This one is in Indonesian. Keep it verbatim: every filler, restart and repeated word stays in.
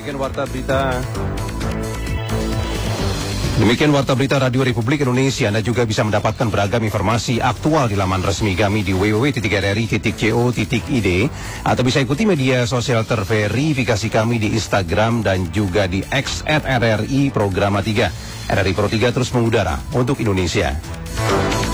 Demikian warta berita. Demikian warta berita Radio Republik Indonesia. Anda juga bisa mendapatkan beragam informasi aktual di laman resmi kami di w w w titik r r i titik co titik i d atau bisa ikuti media sosial terverifikasi kami di Instagram dan juga di X at R R I Programa tiga. R R I Pro tiga terus mengudara untuk Indonesia.